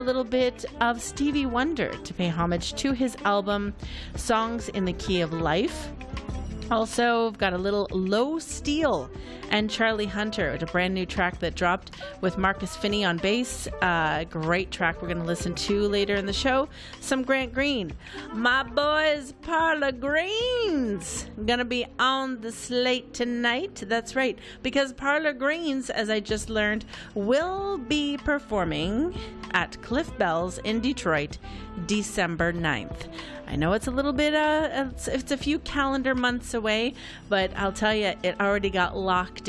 A little bit of Stevie Wonder to pay homage to his album Songs in the Key of Life. Also, I've got a little Low Steel and Charlie Hunter, a brand new track that dropped with Marcus Finney on bass. Great track we're going to listen to later in the show. Some Grant Green. My boys, Parlor Greens, going to be on the slate tonight. That's right, because Parlor Greens, as I just learned, will be performing at Cliff Bell's in Detroit, December 9th. I know it's a little bit, it's a few calendar months away, but I'll tell you, it already got locked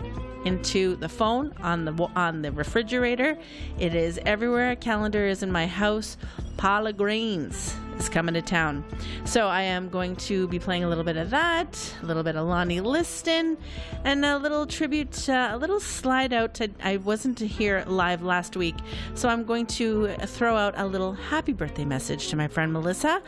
into the phone, on the refrigerator. It is everywhere a calendar is in my house. Paula Greens is coming to town. So I am going to be playing a little bit of that, a little bit of Lonnie Liston, and a little tribute, a little slide out to, I wasn't here live last week, so I'm going to throw out a little happy birthday message to my friend Melissa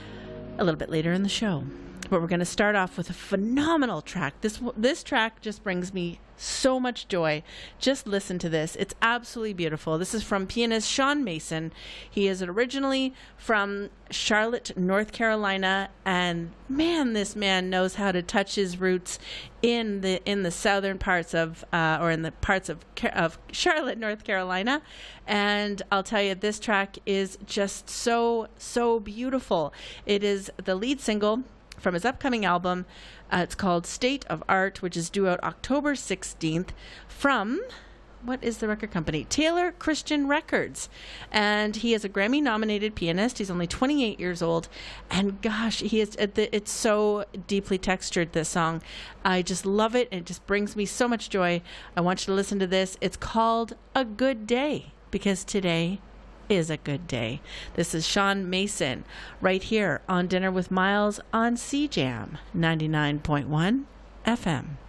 a little bit later in the show. But we're going to start off with a phenomenal track. This track just brings me so much joy. Just listen to this. It's absolutely beautiful. This is from pianist Sean Mason. He is originally from Charlotte, North Carolina, and man, this man knows how to touch his roots in the southern parts of or in the parts of Charlotte, North Carolina. And I'll tell you, this track is just so beautiful. It is the lead single from his upcoming album. It's called State of Art, which is due out October 16th from, what is the record company? Taylor Christian Records. And he is a Grammy-nominated pianist. He's only 28 years old. And gosh, it's so deeply textured, this song. I just love it. It just brings me so much joy. I want you to listen to this. It's called A Good Day, because today is a good day. This is Sean Mason right here on Dinner with Miles on CJAM 99.1 FM.